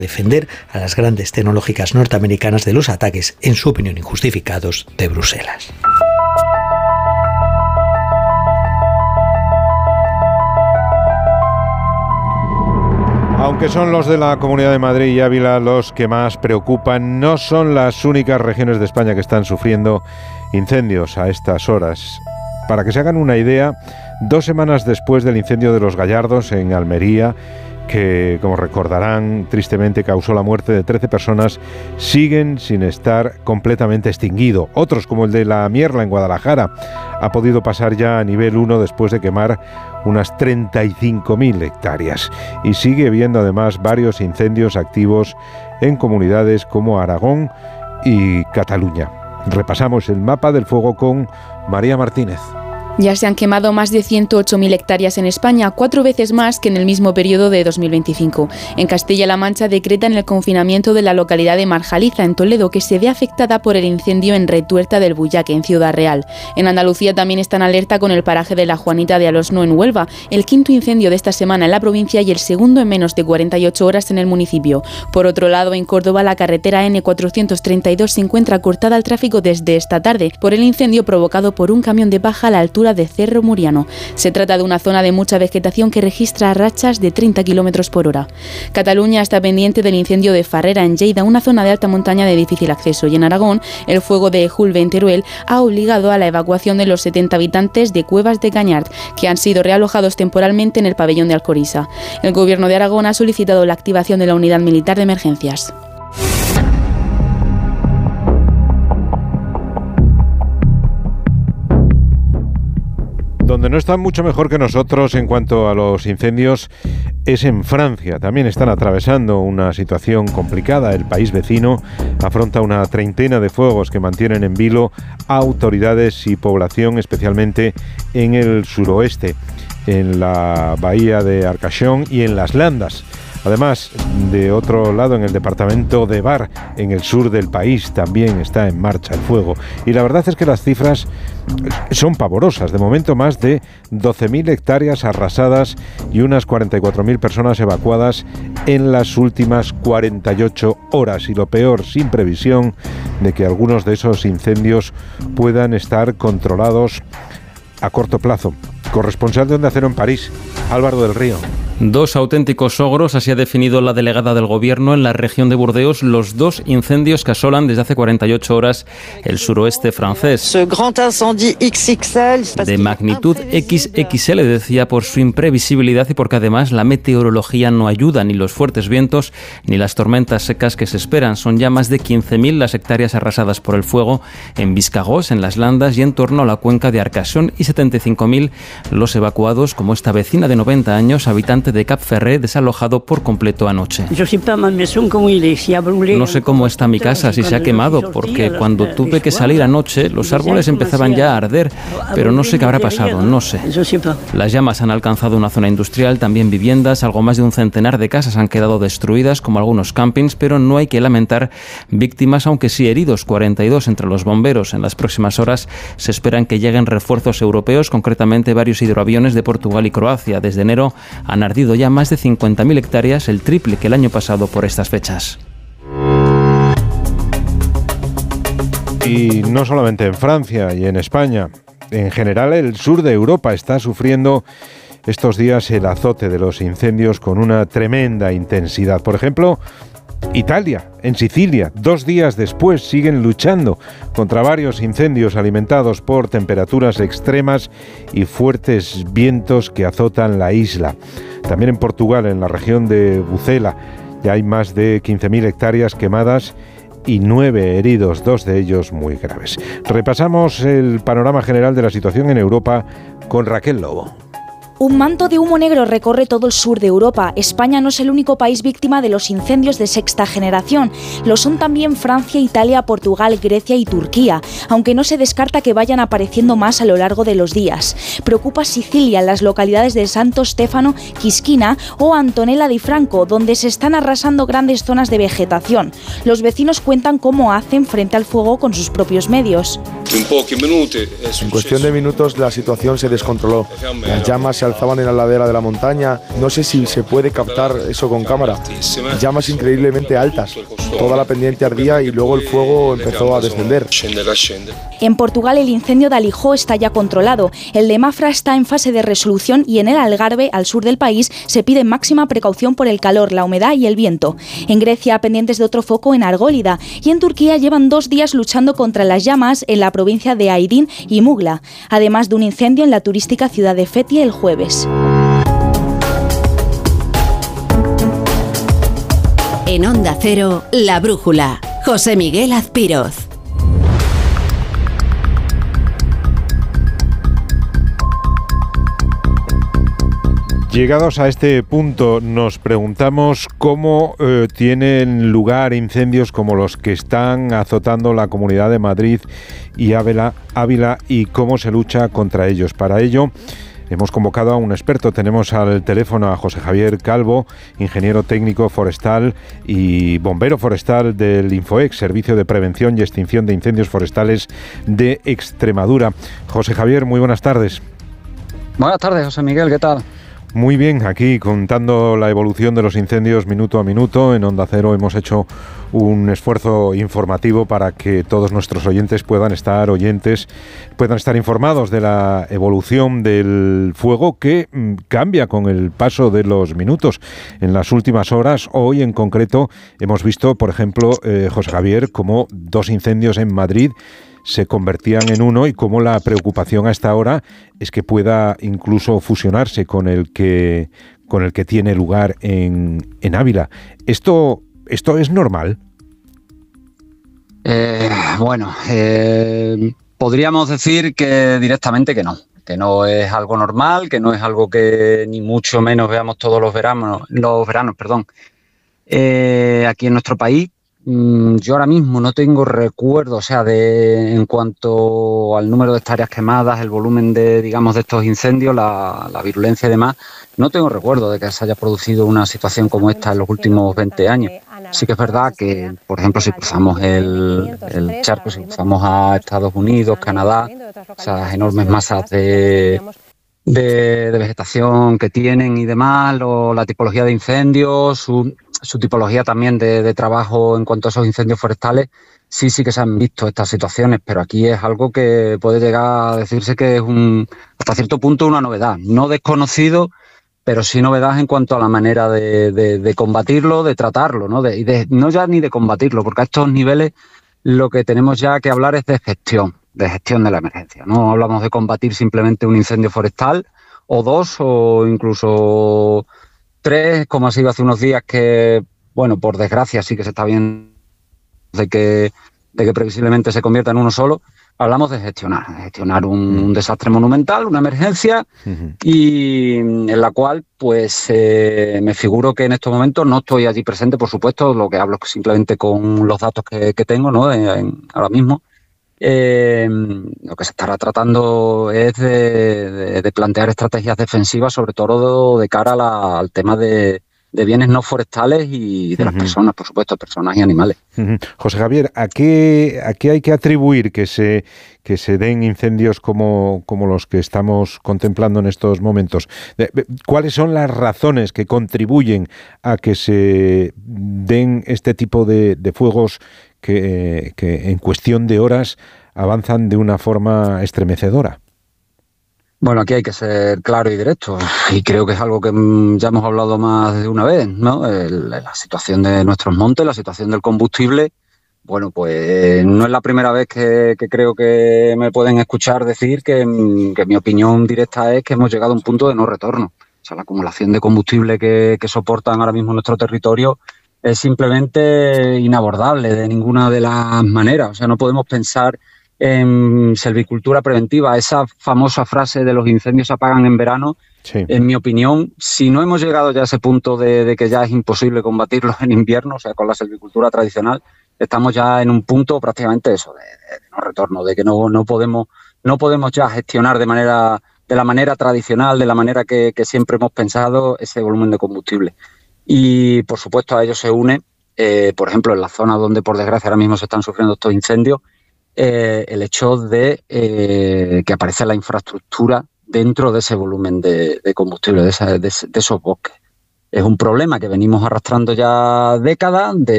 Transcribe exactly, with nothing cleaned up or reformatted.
defender a las grandes tecnológicas norteamericanas de los ataques, en su opinión injustificados, de Bruselas. Aunque son los de la Comunidad de Madrid y Ávila los que más preocupan, no son las únicas regiones de España que están sufriendo incendios a estas horas. Para que se hagan una idea, dos semanas después del incendio de Los Gallardos en Almería, que, como recordarán, tristemente causó la muerte de trece personas, siguen sin estar completamente extinguido. Otros, como el de La Mierla en Guadalajara, ha podido pasar ya a nivel uno después de quemar unas treinta y cinco mil hectáreas. Y sigue habiendo además varios incendios activos en comunidades como Aragón y Cataluña. Repasamos el mapa del fuego con María Martínez. Ya se han quemado más de ciento ocho mil hectáreas en España, cuatro veces más que en el mismo periodo de dos mil veinticinco. En Castilla-La Mancha decretan el confinamiento de la localidad de Marjaliza, en Toledo, que se ve afectada por el incendio en Retuerta del Buyaque, en Ciudad Real. En Andalucía también están alerta con el paraje de la Juanita de Alosno, en Huelva, el quinto incendio de esta semana en la provincia y el segundo en menos de cuarenta y ocho horas en el municipio. Por otro lado, en Córdoba, la carretera ene cuatrocientos treinta y dos se encuentra cortada al tráfico desde esta tarde por el incendio provocado por un camión de paja a la altura de Cerro Muriano. Se trata de una zona de mucha vegetación que registra rachas de treinta kilómetros por hora. Cataluña está pendiente del incendio de Farrera en Lleida, una zona de alta montaña de difícil acceso, y en Aragón el fuego de Julve en Teruel ha obligado a la evacuación de los setenta habitantes de Cuevas de Cañart, que han sido realojados temporalmente en el pabellón de Alcoriza. El Gobierno de Aragón ha solicitado la activación de la unidad militar de emergencias. Donde no están mucho mejor que nosotros en cuanto a los incendios es en Francia. También están atravesando una situación complicada. El país vecino afronta una treintena de fuegos que mantienen en vilo a autoridades y población, especialmente en el suroeste, en la bahía de Arcachon y en las Landas. Además, de otro lado, en el departamento de Var, en el sur del país, también está en marcha el fuego. Y la verdad es que las cifras son pavorosas. De momento, más de doce mil hectáreas arrasadas y unas cuarenta y cuatro mil personas evacuadas en las últimas cuarenta y ocho horas. Y lo peor, sin previsión de que algunos de esos incendios puedan estar controlados a corto plazo. Corresponsal de Onda Cero en París, Álvaro del Río. Dos auténticos ogros, así ha definido la delegada del Gobierno en la región de Burdeos los dos incendios que asolan desde hace cuarenta y ocho horas el suroeste francés. De magnitud equis equis ele, decía, por su imprevisibilidad y porque además la meteorología no ayuda, ni los fuertes vientos ni las tormentas secas que se esperan. Son ya más de quince mil las hectáreas arrasadas por el fuego en Biscagós, en las Landas y en torno a la cuenca de Arcachon, y setenta y cinco mil los evacuados, como esta vecina de noventa años, habitante de Cap Ferré, desalojado por completo anoche. No sé cómo está mi casa, si se ha quemado, porque cuando tuve que salir anoche los árboles empezaban ya a arder, pero no sé qué habrá pasado, no sé. Las llamas han alcanzado una zona industrial, también viviendas, algo más de un centenar de casas han quedado destruidas, como algunos campings, pero no hay que lamentar víctimas, aunque sí heridos, cuarenta y dos entre los bomberos. En las próximas horas se esperan que lleguen refuerzos europeos, concretamente varios hidroaviones de Portugal y Croacia. Desde enero han ardido ya más de cincuenta mil hectáreas, el triple que el año pasado por estas fechas. Y no solamente en Francia y en España, en general el sur de Europa está sufriendo estos días el azote de los incendios con una tremenda intensidad. Por ejemplo, Italia, en Sicilia, dos días después siguen luchando contra varios incendios alimentados por temperaturas extremas y fuertes vientos que azotan la isla. También en Portugal, en la región de Bucela, ya hay más de quince mil hectáreas quemadas y nueve heridos, dos de ellos muy graves. Repasamos el panorama general de la situación en Europa con Raquel Lobo. Un manto de humo negro recorre todo el sur de Europa. España no es el único país víctima de los incendios de sexta generación. Lo son también Francia, Italia, Portugal, Grecia y Turquía, aunque no se descarta que vayan apareciendo más a lo largo de los días. Preocupa Sicilia, en las localidades de Santo Stefano, Quisquina o Antonella di Franco, donde se están arrasando grandes zonas de vegetación. Los vecinos cuentan cómo hacen frente al fuego con sus propios medios. En cuestión de minutos la situación se descontroló. Las llamas se alzaban en la ladera de la montaña. No sé si se puede captar eso con cámara. Llamas increíblemente altas. Toda la pendiente ardía y luego el fuego empezó a descender. En Portugal el incendio de Alijó está ya controlado. El de Mafra está en fase de resolución y en el Algarve, al sur del país, se pide máxima precaución por el calor, la humedad y el viento. En Grecia, pendientes de otro foco en Argólida. Y en Turquía llevan dos días luchando contra las llamas en la provincia de Aydin y Mugla, además de un incendio en la turística ciudad de Fethiye el jueves. En Onda Cero, La Brújula. José Miguel Azpiroz. Llegados a este punto, nos preguntamos cómo eh, tienen lugar incendios como los que están azotando la Comunidad de Madrid y Ávila, Ávila y cómo se lucha contra ellos. Para ello, hemos convocado a un experto. Tenemos al teléfono a José Javier Calvo, ingeniero técnico forestal y bombero forestal del INFOEX, Servicio de Prevención y Extinción de Incendios Forestales de Extremadura. José Javier, muy buenas tardes. Buenas tardes, José Miguel, ¿qué tal? Muy bien, aquí contando la evolución de los incendios minuto a minuto. En Onda Cero hemos hecho un esfuerzo informativo para que todos nuestros oyentes puedan estar oyentes, puedan estar informados de la evolución del fuego que mm, cambia con el paso de los minutos. En las últimas horas, hoy en concreto, hemos visto, por ejemplo, eh, José Javier, como dos incendios en Madrid se convertían en uno y cómo la preocupación a esta hora es que pueda incluso fusionarse con el que con el que tiene lugar en, en Ávila. ¿Esto, esto es normal? Eh, bueno, eh, podríamos decir que directamente que no, que no es algo normal, que no es algo que ni mucho menos veamos todos los veranos, los veranos, perdón, eh, aquí en nuestro país. Yo ahora mismo no tengo recuerdo, o sea, de en cuanto al número de hectáreas quemadas, el volumen de, digamos, de estos incendios, la, la virulencia y demás, no tengo recuerdo de que se haya producido una situación como esta en los últimos veinte años. Sí que es verdad que, por ejemplo, si cruzamos el, el charco, si cruzamos a Estados Unidos, Canadá, esas enormes masas de... De, de vegetación que tienen y demás, o la tipología de incendios, su, su tipología también de, de trabajo en cuanto a esos incendios forestales, sí, sí que se han visto estas situaciones, pero aquí es algo que puede llegar a decirse que es un, hasta cierto punto una novedad, no desconocido, pero sí novedad en cuanto a la manera de, de, de combatirlo, de tratarlo, ¿no? De, y de, no ya ni de combatirlo, porque a estos niveles lo que tenemos ya que hablar es de gestión. de gestión de la emergencia. No hablamos de combatir simplemente un incendio forestal, o dos, o incluso tres, como ha sido hace unos días que, bueno, por desgracia sí que se está viendo de que, de que previsiblemente se convierta en uno solo. Hablamos de gestionar, de gestionar un, un desastre monumental, una emergencia, uh-huh. y en la cual, pues, eh, me figuro que en estos momentos no estoy allí presente, por supuesto, lo que hablo es simplemente con los datos que, que tengo, ¿no?, en, en, ahora mismo. Eh, lo que se estará tratando es de, de, de plantear estrategias defensivas, sobre todo de, de cara a la, al tema de, de bienes no forestales y de uh-huh. las personas, por supuesto, personas y animales. Uh-huh. José Javier, ¿a qué, a qué hay que atribuir que se, que se den incendios como, como los que estamos contemplando en estos momentos? ¿Cuáles son las razones que contribuyen a que se den este tipo de, de fuegos Que, que en cuestión de horas avanzan de una forma estremecedora? Bueno, aquí hay que ser claro y directo, y creo que es algo que ya hemos hablado más de una vez, ¿no? El, la situación de nuestros montes, la situación del combustible. Bueno, pues no es la primera vez que, que creo que me pueden escuchar decir que, que mi opinión directa es que hemos llegado a un punto de no retorno. O sea, la acumulación de combustible que, que soportan ahora mismo nuestro territorio es simplemente inabordable de ninguna de las maneras. O sea, no podemos pensar en silvicultura preventiva. Esa famosa frase de los incendios se apagan en verano, sí. En mi opinión, si no hemos llegado ya a ese punto de, de que ya es imposible combatirlos en invierno, o sea, con la silvicultura tradicional, estamos ya en un punto prácticamente eso, de, de no retorno, de que no, no podemos, no podemos ya gestionar de manera, de la manera tradicional, de la manera que, que siempre hemos pensado, ese volumen de combustible. Y, por supuesto, a ello se une, eh, por ejemplo, en la zona donde, por desgracia, ahora mismo se están sufriendo estos incendios, eh, el hecho de eh, que aparece la infraestructura dentro de ese volumen de, de combustible, de, esa, de, de esos bosques. Es un problema que venimos arrastrando ya décadas, de